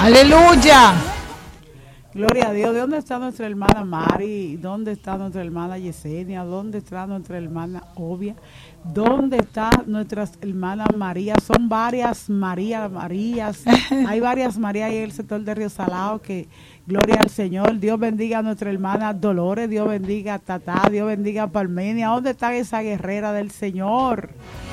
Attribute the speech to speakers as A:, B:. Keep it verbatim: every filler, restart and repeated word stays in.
A: Aleluya.
B: Gloria a Dios. ¿De dónde está nuestra hermana Mari? ¿Dónde está nuestra hermana Yesenia? ¿Dónde está nuestra hermana Obia? ¿Dónde está nuestras hermanas María? Son varias María, Marías. Hay varias Marías ahí en el sector de Río Salado que, gloria al Señor. Dios bendiga a nuestra hermana Dolores. Dios bendiga a Tatá. Dios bendiga a Palmenia. ¿Dónde está esa guerrera del Señor?